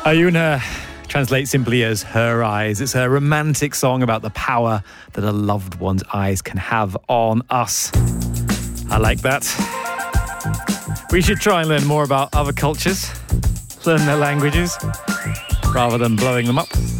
Ayuna translates simply as her eyes. It's a romantic song about the power that a loved one's eyes can have on us. I like that. We should try and learn more about other cultures, learn their languages, rather than blowing them up.